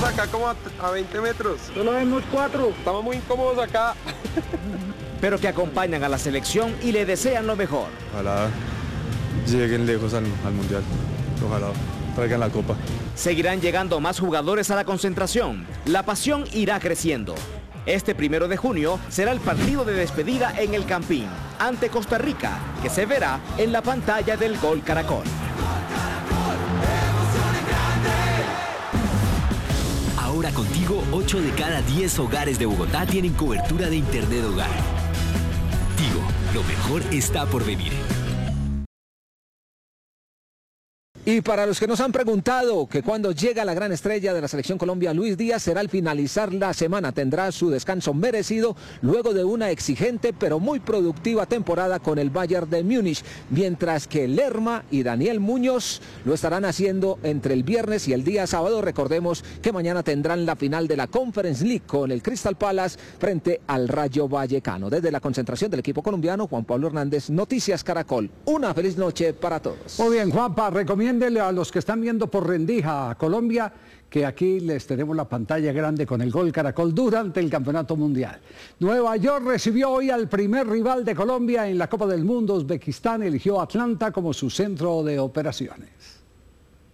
acá como a 20 metros. Solo vemos 4. Estamos muy incómodos acá. Pero que acompañan a la selección y le desean lo mejor. Ojalá lleguen lejos al Mundial. Ojalá traigan la copa. Seguirán llegando más jugadores a la concentración. La pasión irá creciendo. Este 1 de junio será el partido de despedida en el Campín, ante Costa Rica, que se verá en la pantalla del Gol Caracol. Ahora contigo, 8 de cada 10 hogares de Bogotá tienen cobertura de Internet Hogar. Tigo, lo mejor está por venir. Y para los que nos han preguntado que cuando llega la gran estrella de la Selección Colombia, Luis Díaz, será al finalizar la semana. Tendrá su descanso merecido luego de una exigente pero muy productiva temporada con el Bayern de Múnich, mientras que Lerma y Daniel Muñoz lo estarán haciendo entre el viernes y el día sábado. Recordemos que mañana tendrán la final de la Conference League con el Crystal Palace frente al Rayo Vallecano. Desde la concentración del equipo colombiano, Juan Pablo Hernández, Noticias Caracol. Una feliz noche para todos. Muy bien, Juanpa, recomiéndele a los que están viendo por rendija a Colombia que aquí les tenemos la pantalla grande con el Gol Caracol durante el Campeonato Mundial. Nueva York recibió hoy al primer rival de Colombia en la Copa del Mundo. Uzbekistán eligió Atlanta como su centro de operaciones.